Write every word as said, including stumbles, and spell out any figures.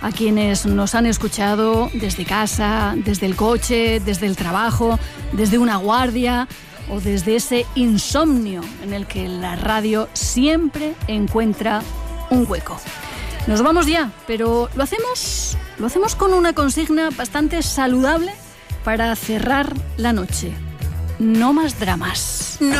a quienes nos han escuchado desde casa, desde el coche, desde el trabajo, desde una guardia o desde ese insomnio en el que la radio siempre encuentra un hueco. Nos vamos ya, pero lo hacemos, lo hacemos con una consigna bastante saludable para cerrar la noche. No más dramas. No